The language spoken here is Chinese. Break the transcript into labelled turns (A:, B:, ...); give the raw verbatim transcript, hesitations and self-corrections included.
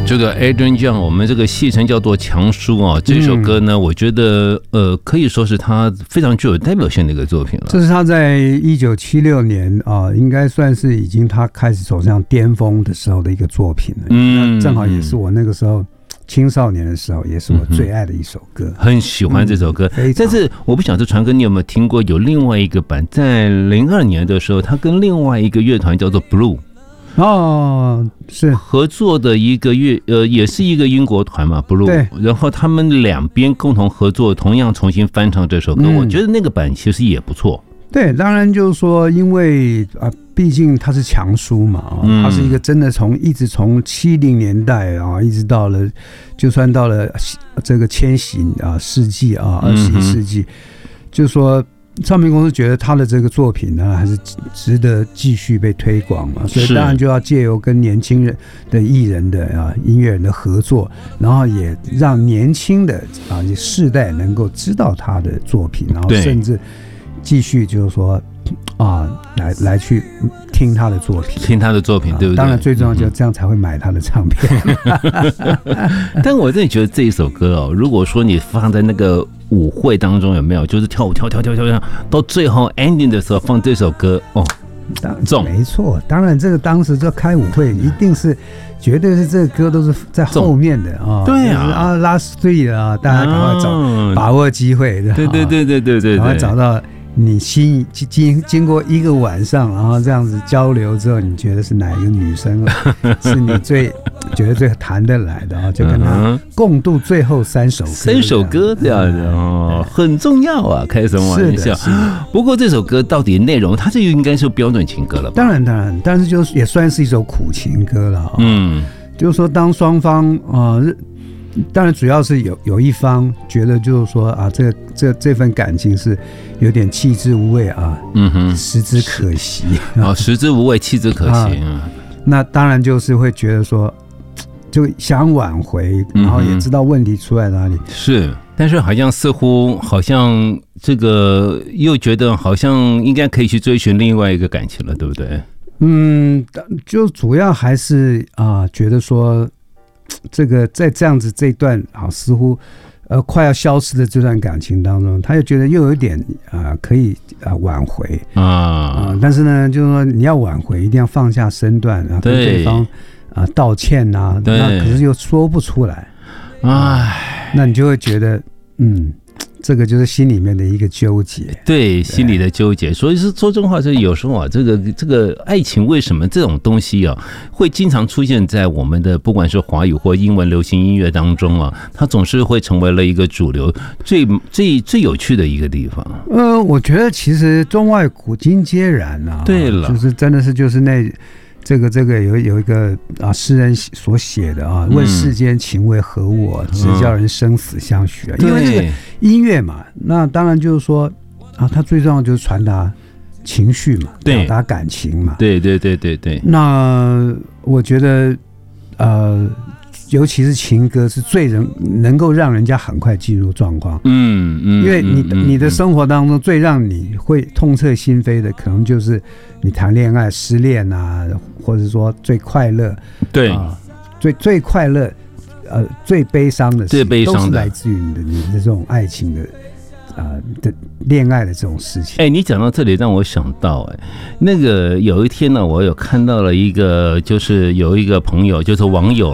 A: 这个 Adrian Young 我们这个戏称叫做强叔啊，这首歌呢，我觉得呃可以说是他非常具有代表性的一个作品了。
B: 这是他在一九七六年啊，应该算是已经他开始走向巅峰的时候的一个作品了。嗯，正好也是我那个时候青少年的时候，也是我最爱的一首歌，
A: 嗯、很喜欢这首歌。
B: 嗯、
A: 但是我不晓得传哥你有没有听过，有另外一个版，在零二年的时候，他跟另外一个乐团叫做 Blue。
B: 哦，是
A: 合作的一个乐，呃，也是一个英国团嘛 ，Blue。对。然后他们两边共同合作，同样重新翻唱这首歌，嗯、我觉得那个版其实也不错。
B: 对，当然就是说，因为啊，毕竟他是强叔嘛，啊、嗯，他是一个真的从一直从七零年代啊，一直到了，就算到了这个千禧啊世纪啊，二十一世纪，嗯、就是说。唱片公司觉得他的这个作品呢，还是值得继续被推广嘛，所以当然就要借由跟年轻人的艺人的啊音乐人的合作，然后也让年轻的啊世代能够知道他的作品，然后甚至继续就是说啊来来去听他的作品，
A: 听他的作品，对不对？
B: 当然最重要就这样才会买他的唱片。
A: 但我真的觉得这一首歌哦，如果说你放在那个舞会当中有没有，就是跳舞跳跳跳跳跳，到最后 ending 的时候放这首歌哦，中，
B: 没错。当然，这个当时这开舞会一定是，绝对是这个歌都是在后面的啊。
A: 对啊，
B: 啊 ，last three 啊，大家赶快找、啊、把握机会，
A: 对对对对对对，
B: 赶快找到你心经经过一个晚上，然后这样子交流之后，你觉得是哪一个女生是你最觉得最谈得来的啊？就跟她共度最后三首歌，
A: 三首歌这样子哦，很重要啊！开什么玩笑？不过这首歌到底内容，它这就应该是标准情歌了吧？
B: 当然当然，但是就也算是一首苦情歌了、啊。嗯，就是说当双方啊。呃当然，主要是有有一方觉得就是说啊，这这这份感情是有点弃之无味啊，嗯哼，食之可惜
A: 啊，食之无味，弃之可惜。啊、
B: 那当然就是会觉得说，就想挽回，然后也知道问题出在哪里。嗯、
A: 是，但是好像似乎好像这个又觉得好像应该可以去追寻另外一个感情了，对不对？
B: 嗯，就主要还是啊，觉得说。这个在这样子这段啊，似乎呃快要消失的这段感情当中，他又觉得又有一点啊、呃、可以啊、呃、挽回啊、呃，但是呢，就是说你要挽回，一定要放下身段，然后跟对方啊、呃、道歉啊，那可是又说不出来，唉，那你就会觉得嗯。这个就是心里面的一个纠结，
A: 对心里的纠结。所以是说真话，是有时候啊，这个这个爱情为什么这种东西啊，会经常出现在我们的不管是华语或英文流行音乐当中啊，它总是会成为了一个主流，最最最有趣的一个地方。
B: 呃，我觉得其实中外古今皆然啊。
A: 对了，
B: 就是真的是就是那。这个这个有有一个啊诗人所写的啊，问世间情为何物，只叫人生死相许啊。因为这个音乐嘛，那当然就是说啊，它最重要就是传达情绪嘛，表达感情嘛。
A: 对对对对对。
B: 那我觉得呃。尤其是情歌是最能能够让人家很快进入状况，嗯嗯，因为你你的生活当中最让你会痛彻心扉的，可能就是你谈恋爱失恋啊，或者说最快乐，
A: 对啊，
B: 最最快乐，呃，最悲伤的事，
A: 最悲伤的
B: 都是来自于你的你的这种爱情的。啊、呃、的恋爱的这种事情，
A: 哎、欸，你讲到这里让我想到、欸，哎，那个有一天呢，我有看到了一个，就是有一个朋友，就是网友。